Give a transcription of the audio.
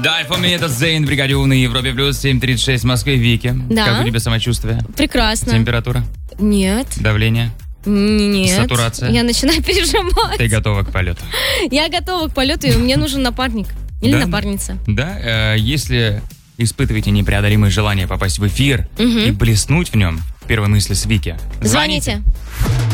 Да, iPhone Mini, это Зейн, в бригаде У на Европе плюс 7:36 в Москве. Вики, Да. как у тебя самочувствие? Прекрасно. Температура? Нет. Давление? Нет. Сатурация? Я начинаю пережимать. Ты готова к полету? Я готова к полету, и мне нужен напарник. Или Да? напарница. Да, если испытываете непреодолимое желание попасть в эфир и блеснуть в нем, первые мысли с Вики, Звоните.